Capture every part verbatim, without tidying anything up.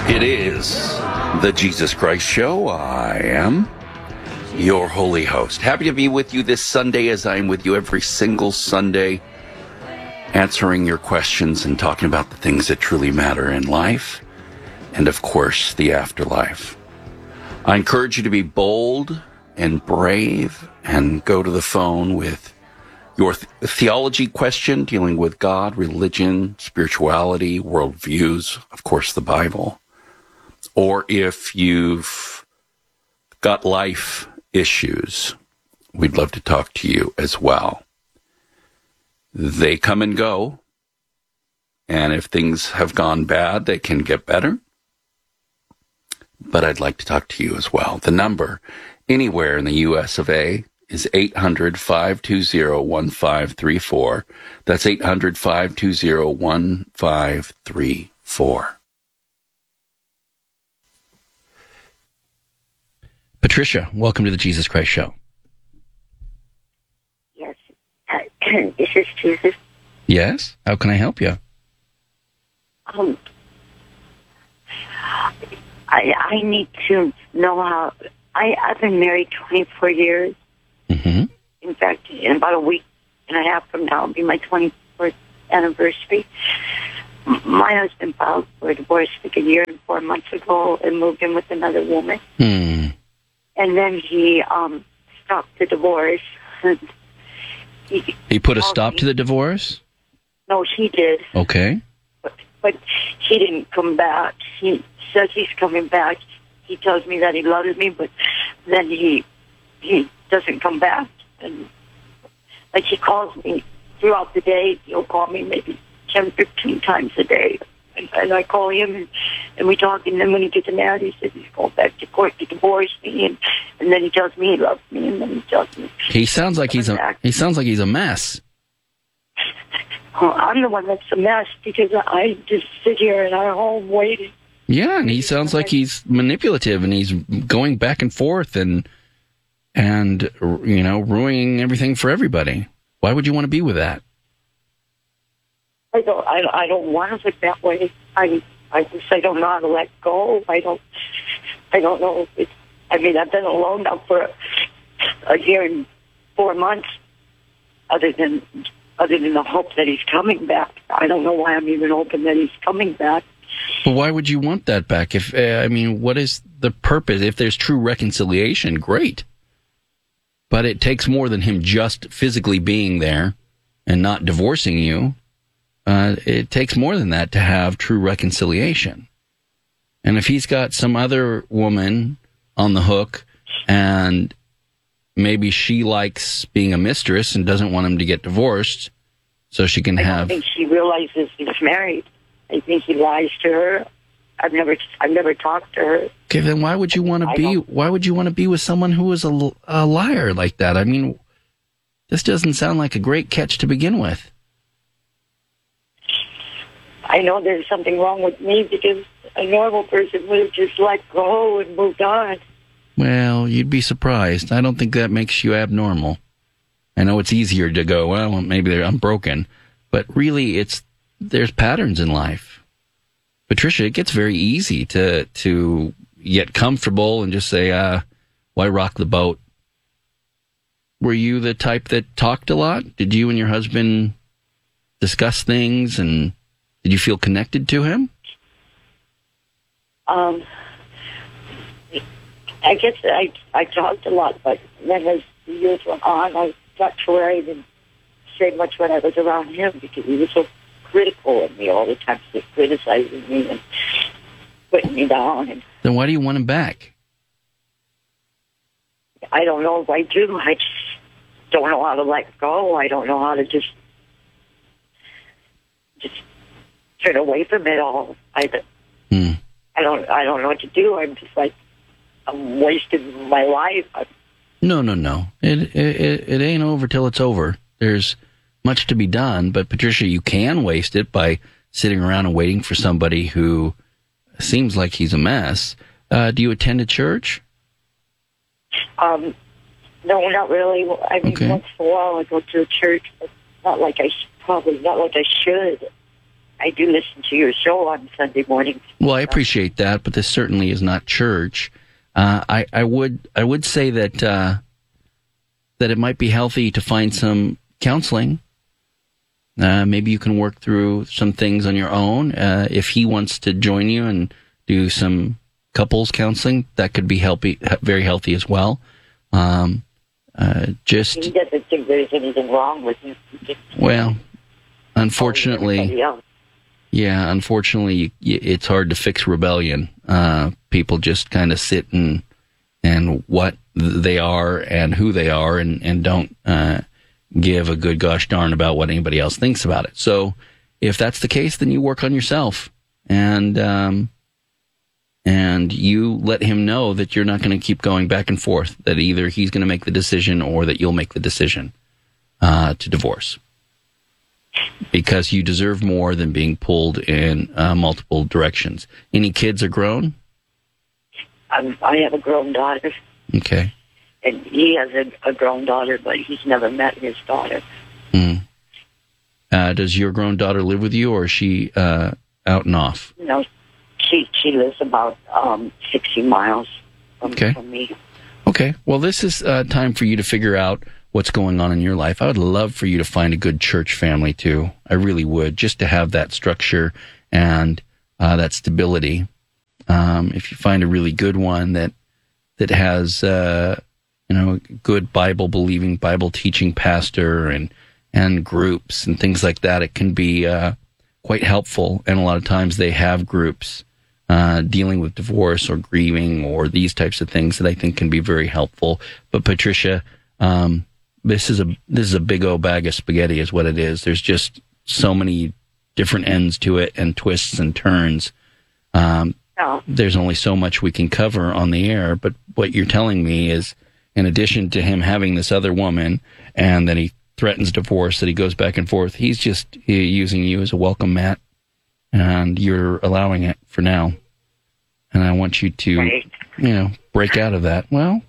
It is the Jesus Christ Show. I am your holy host. Happy to be with you this Sunday, as I'm with you every single Sunday, answering your questions and talking about the things that truly matter in life and, of course, the afterlife. I encourage you to be bold and brave and go to the phone with your th- theology question dealing with God, religion, spirituality, worldviews, of course, the Bible. Or if you've got life issues, we'd love to talk to you as well. They come and go, and if things have gone bad, they can get better. But I'd like to talk to you as well. The number anywhere in the U S of A is eight hundred, five two zero, one five three four. That's eight hundred, five two zero, one five three four. Patricia, welcome to the Jesus Christ Show. Yes. Uh, this is Jesus. Yes? How can I help you? Um, I I need to know how... I, I've been married twenty-four years. Mm-hmm. In fact, in about a week and a half from now, it'll be my twenty-fourth anniversary. My husband filed for a divorce like a year and four months ago and moved in with another woman. Hmm. And then he um, stopped the divorce. he, he put a stop me. to the divorce? No, he did. Okay. But, but he didn't come back. He says he's coming back. He tells me that he loves me, but then he he doesn't come back. And like he calls me throughout the day. He'll call me maybe ten, fifteen times a day. And, and I call him, and, and we talk, and then when he gets mad, he says he's going back to court to divorce me, and, and then he tells me he loves me, and then he tells me... He sounds like he's a, he sounds like he's a mess. Well, I'm the one that's a mess, because I just sit here in our home waiting. Yeah, and he sounds like he's manipulative, and he's going back and forth, and, and you know, ruining everything for everybody. Why would you want to be with that? I don't. I don't, I don't want to live that way. I. I just. I don't know how to let go. I don't. I don't know. If it's, I mean, I've been alone now for a, a year and four months. Other than, other than the hope that he's coming back, I don't know why I'm even hoping that he's coming back. But why would you want that back? If uh, I mean, what is the purpose? If there's true reconciliation, great. But it takes more than him just physically being there and not divorcing you. Uh, it takes more than that to have true reconciliation. And if he's got some other woman on the hook and maybe she likes being a mistress and doesn't want him to get divorced so she can I have... I think she realizes he's married. I think he lies to her. I've never I've never talked to her. Okay, then why would you want to be why would you want to be with someone who is a, a liar like that? I mean, this doesn't sound like a great catch to begin with. I know there's something wrong with me, because a normal person would have just let go and moved on. Well, you'd be surprised. I don't think that makes you abnormal. I know it's easier to go, well, maybe I'm broken. But really, it's there's patterns in life. Patricia, it gets very easy to to get comfortable and just say, uh, why rock the boat? Were you the type that talked a lot? Did you and your husband discuss things, and did you feel connected to him? Um, I guess I I talked a lot, but then as the years went on, I got to where I didn't say much when I was around him, because he was so critical of me all the time, just criticizing me and putting me down. And then why do you want him back? I don't know if I do. I just don't know how to let go. I don't know how to just just turn away from it all. I, hmm. I don't. I don't know what to do. I'm just like I'm wasting my life. I'm, no, no, no. It, it it ain't over till it's over. There's much to be done, but Patricia, you can waste it by sitting around and waiting for somebody who seems like he's a mess. Uh, do you attend a church? Um, no, not really. I mean, okay. once in a while I go to a church, but not like I sh- probably not like I should. I do listen to your show on Sunday mornings. Well, I appreciate that, but this certainly is not church. Uh, I, I would I would say that uh, that it might be healthy to find some counseling. Uh, maybe you can work through some things on your own. Uh, if he wants to join you and do some couples counseling, that could be healthy, very healthy as well. Um, uh, just he doesn't think there's anything wrong with you. Well, unfortunately, yeah, unfortunately, it's hard to fix rebellion. Uh, people just kind of sit and and what they are and who they are, and and don't uh, give a good gosh darn about what anybody else thinks about it. So, if that's the case, then you work on yourself, and um, and you let him know that you're not going to keep going back and forth. That either he's going to make the decision or that you'll make the decision uh, to divorce. Because you deserve more than being pulled in uh, multiple directions. Any kids are grown? Um, I have a grown daughter. Okay. And he has a, a grown daughter, but he's never met his daughter. Mm. Uh, does your grown daughter live with you, or is she uh, out and off? No, she she lives about um, sixty miles from, okay. from me. Okay. Well, this is uh, time for you to figure out what's going on in your life. I would love for you to find a good church family, too. I really would, just to have that structure and uh, that stability. Um, if you find a really good one that that has, uh, you know, a good Bible-believing, Bible-teaching pastor and and groups and things like that, it can be uh, quite helpful. And a lot of times they have groups uh, dealing with divorce or grieving or these types of things that I think can be very helpful. But Patricia, um, This is a this is a big old bag of spaghetti is what it is. There's just so many different ends to it and twists and turns. Um, oh. There's only so much we can cover on the air. But what you're telling me is, in addition to him having this other woman and that he threatens divorce, that he goes back and forth, he's just using you as a welcome mat, and you're allowing it for now. And I want you to, right. you know, break out of that. Well,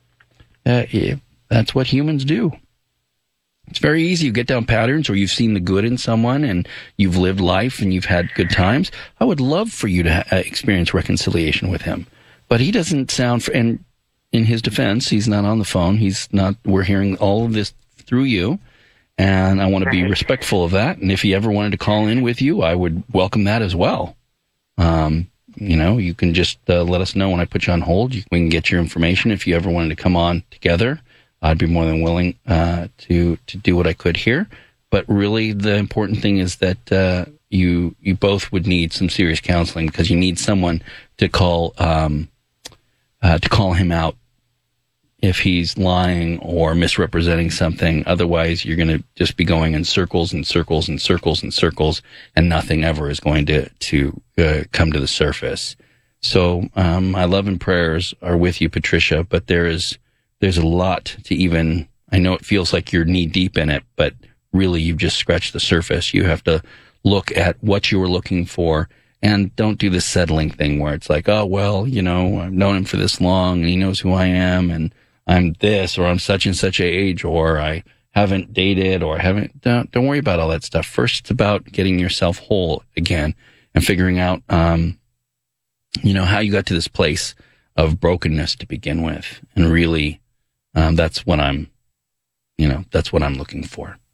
uh, yeah. That's what humans do. It's very easy. You get down patterns, or you've seen the good in someone and you've lived life and you've had good times. I would love for you to ha- experience reconciliation with him. But he doesn't sound, for, and in his defense, he's not on the phone. He's not, we're hearing all of this through you. And I want to be respectful of that. And if he ever wanted to call in with you, I would welcome that as well. Um, you know, you can just uh, let us know when I put you on hold. You, we can get your information if you ever wanted to come on together. I'd be more than willing uh, to to do what I could here. But really, the important thing is that uh, you you both would need some serious counseling, because you need someone to call um, uh, to call him out if he's lying or misrepresenting something. Otherwise, you're going to just be going in circles and circles and circles and circles, and nothing ever is going to to uh, come to the surface. So, um, my love and prayers are with you, Patricia. But there is. There's a lot to even, I know it feels like you're knee deep in it, but really you've just scratched the surface. You have to look at what you were looking for, and don't do this settling thing where it's like, oh, well, you know, I've known him for this long and he knows who I am and I'm this, or I'm such and such age, or I haven't dated, or I haven't, don't, don't worry about all that stuff. First, it's about getting yourself whole again and figuring out, um, you know, how you got to this place of brokenness to begin with. And really, Um, that's what I'm, you know, that's what I'm looking for.